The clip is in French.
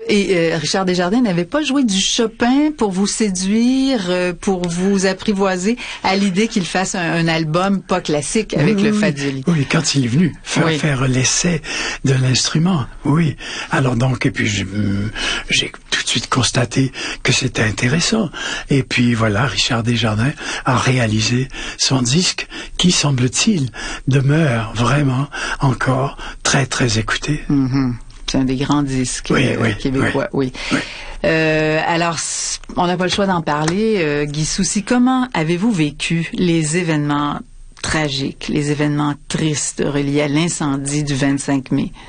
Et Richard Desjardins n'avait pas joué du Chopin pour vous séduire, pour vous apprivoiser à l'idée qu'il fasse un album pas classique avec le Fazioli. Oui, quand il est venu faire l'essai de l'instrument, oui. Alors donc, et puis j'ai tout de suite constaté que c'était intéressant. Et puis voilà, Richard Desjardins a réalisé son disque qui, semble-t-il, demeure vraiment encore très, très écouté. Mm-hmm. C'est un des grands disques québécois, oui. Alors, on n'a pas le choix d'en parler. Guy Soucy, comment avez-vous vécu les événements tragiques, les événements tristes reliés à l'incendie du 25 mai?